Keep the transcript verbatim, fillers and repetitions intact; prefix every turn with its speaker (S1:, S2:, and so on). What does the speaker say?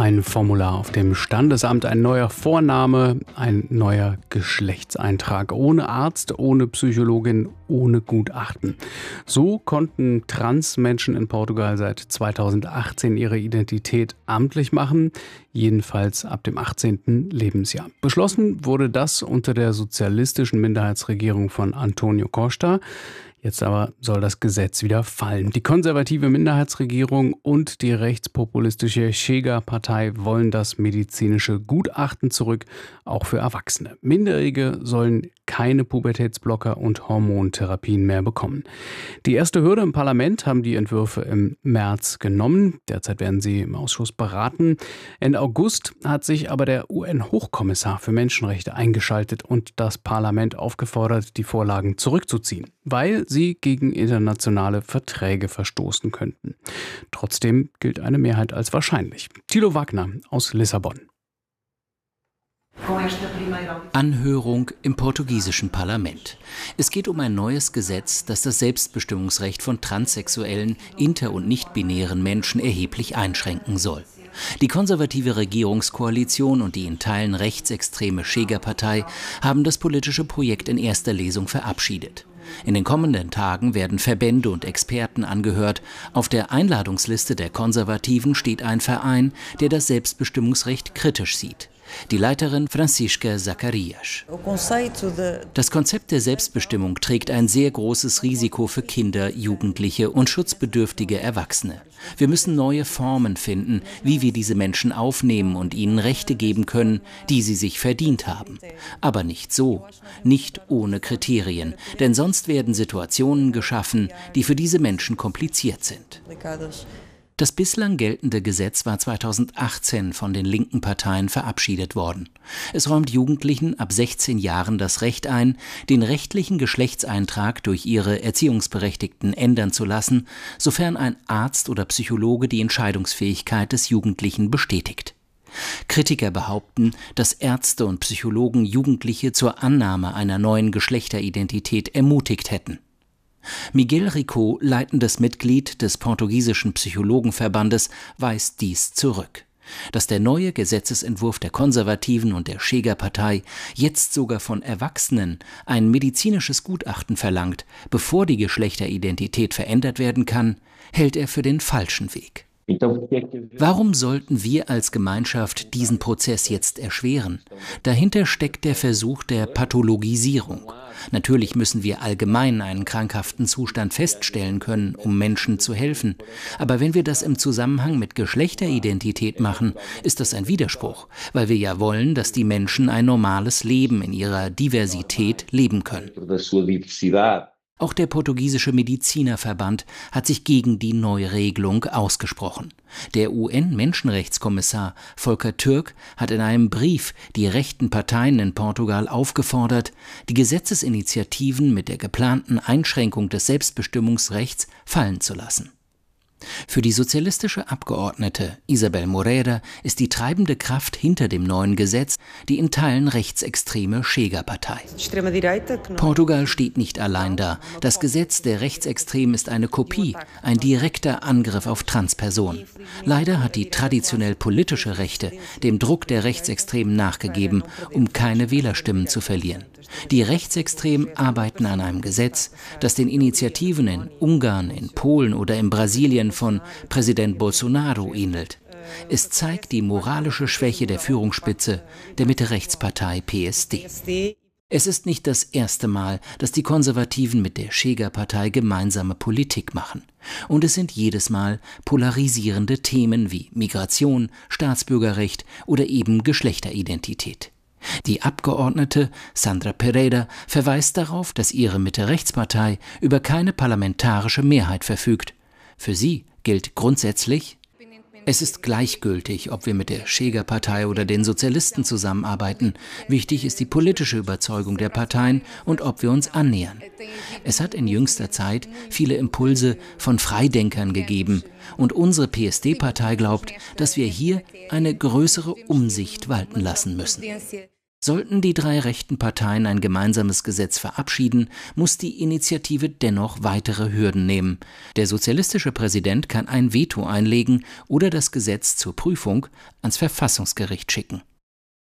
S1: Ein Formular auf dem Standesamt, ein neuer Vorname, ein neuer Geschlechtseintrag. Ohne Arzt, ohne Psychologin, ohne Gutachten. So konnten Transmenschen in Portugal seit zweitausendachtzehn ihre Identität amtlich machen, jedenfalls ab dem achtzehnten Lebensjahr. Beschlossen wurde das unter der sozialistischen Minderheitsregierung von António Costa. Jetzt aber soll das Gesetz wieder fallen. Die konservative Minderheitsregierung und die rechtspopulistische Chega-Partei wollen das medizinische Gutachten zurück, auch für Erwachsene. Minderjährige sollen keine Pubertätsblocker und Hormontherapien mehr bekommen. Die erste Hürde im Parlament haben die Entwürfe im März genommen. Derzeit werden sie im Ausschuss beraten. Ende August hat sich aber der U N-Hochkommissar für Menschenrechte eingeschaltet und das Parlament aufgefordert, die Vorlagen zurückzuziehen, weil sie gegen internationale Verträge verstoßen könnten. Trotzdem gilt eine Mehrheit als wahrscheinlich. Thilo Wagner aus Lissabon.
S2: Anhörung im portugiesischen Parlament. Es geht um ein neues Gesetz, das das Selbstbestimmungsrecht von transsexuellen, inter- und nicht-binären Menschen erheblich einschränken soll. Die konservative Regierungskoalition und die in Teilen rechtsextreme Chega-Partei haben das politische Projekt in erster Lesung verabschiedet. In den kommenden Tagen werden Verbände und Experten angehört. Auf der Einladungsliste der Konservativen steht ein Verein, der das Selbstbestimmungsrecht kritisch sieht. Die Leiterin Francisca Zacarias. Das Konzept der Selbstbestimmung trägt ein sehr großes Risiko für Kinder, Jugendliche und schutzbedürftige Erwachsene. Wir müssen neue Formen finden, wie wir diese Menschen aufnehmen und ihnen Rechte geben können, die sie sich verdient haben. Aber nicht so, nicht ohne Kriterien, denn sonst werden Situationen geschaffen, die für diese Menschen kompliziert sind. Das bislang geltende Gesetz war zweitausendachtzehn von den linken Parteien verabschiedet worden. Es räumt Jugendlichen ab sechzehn Jahren das Recht ein, den rechtlichen Geschlechtseintrag durch ihre Erziehungsberechtigten ändern zu lassen, sofern ein Arzt oder Psychologe die Entscheidungsfähigkeit des Jugendlichen bestätigt. Kritiker behaupten, dass Ärzte und Psychologen Jugendliche zur Annahme einer neuen Geschlechteridentität ermutigt hätten. Miguel Rico, leitendes Mitglied des portugiesischen Psychologenverbandes, weist dies zurück. Dass der neue Gesetzesentwurf der Konservativen und der Chega-Partei jetzt sogar von Erwachsenen ein medizinisches Gutachten verlangt, bevor die Geschlechteridentität verändert werden kann, hält er für den falschen Weg. Warum sollten wir als Gemeinschaft diesen Prozess jetzt erschweren? Dahinter steckt der Versuch der Pathologisierung. Natürlich müssen wir allgemein einen krankhaften Zustand feststellen können, um Menschen zu helfen. Aber wenn wir das im Zusammenhang mit Geschlechteridentität machen, ist das ein Widerspruch, weil wir ja wollen, dass die Menschen ein normales Leben in ihrer Diversität leben können. Auch der portugiesische Medizinerverband hat sich gegen die Neuregelung ausgesprochen. Der U N-Menschenrechtskommissar Volker Türk hat in einem Brief die rechten Parteien in Portugal aufgefordert, die Gesetzesinitiativen mit der geplanten Einschränkung des Selbstbestimmungsrechts fallen zu lassen. Für die sozialistische Abgeordnete Isabel Moreira ist die treibende Kraft hinter dem neuen Gesetz die in Teilen rechtsextreme Chega-Partei. Portugal steht nicht allein da. Das Gesetz der Rechtsextremen ist eine Kopie, ein direkter Angriff auf Transpersonen. Leider hat die traditionell politische Rechte dem Druck der Rechtsextremen nachgegeben, um keine Wählerstimmen zu verlieren. Die Rechtsextremen arbeiten an einem Gesetz, das den Initiativen in Ungarn, in Polen oder in Brasilien von Präsident Bolsonaro ähnelt. Es zeigt die moralische Schwäche der Führungsspitze der Mitte-Rechtspartei P S D. Es ist nicht das erste Mal, dass die Konservativen mit der Chega-Partei gemeinsame Politik machen. Und es sind jedes Mal polarisierende Themen wie Migration, Staatsbürgerrecht oder eben Geschlechteridentität. Die Abgeordnete Sandra Pereira verweist darauf, dass ihre Mitte-Rechtspartei über keine parlamentarische Mehrheit verfügt. Für sie gilt grundsätzlich: Es ist gleichgültig, ob wir mit der Chega-Partei oder den Sozialisten zusammenarbeiten. Wichtig ist die politische Überzeugung der Parteien und ob wir uns annähern. Es hat in jüngster Zeit viele Impulse von Freidenkern gegeben. Und unsere P S D-Partei glaubt, dass wir hier eine größere Umsicht walten lassen müssen. Sollten die drei rechten Parteien ein gemeinsames Gesetz verabschieden, muss die Initiative dennoch weitere Hürden nehmen. Der sozialistische Präsident kann ein Veto einlegen oder das Gesetz zur Prüfung ans Verfassungsgericht schicken.